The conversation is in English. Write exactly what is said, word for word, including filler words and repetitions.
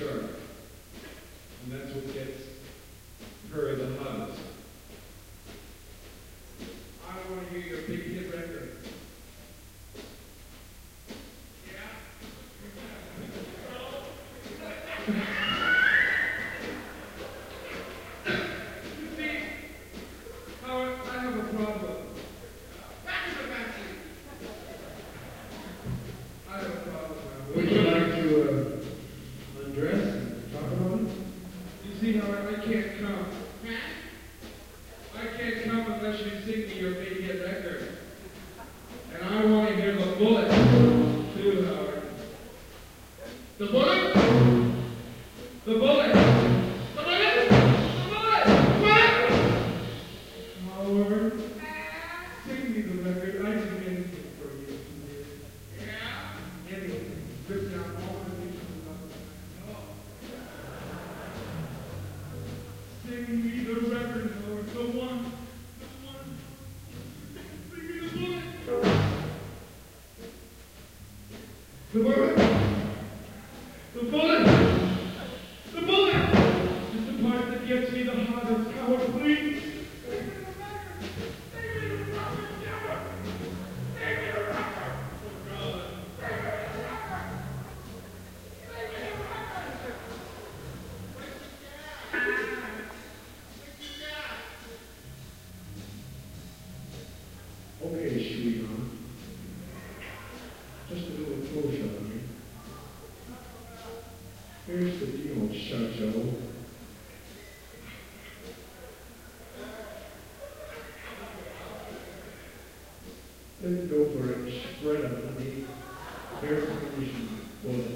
sharp. And that's what gets her the hottest. I want to hear your big hit record. You see, Howard, I have a problem. I have a problem, Howard. Would you like to uh, undress and talk about it? You see, Howard, I can't come. I can't come unless you sing me your big hit record. And I want to hear the bullet, too, Howard. The bullet? The bullet! The bullet! The bullet! What? Howard, sing me the record. I do anything for you. Yeah? Anything. Rip down all the things from the Sing me the record, Howard. The one. The one. Sing me the bullet. The bullet. The bullet. The bullet. It's the part that gets me the hottest. Howard, please. Sing me the record. Sing me the record, Howard. Sing me the record. Oh, God. Sing me the record. Sing me the record. Okay, sweetheart.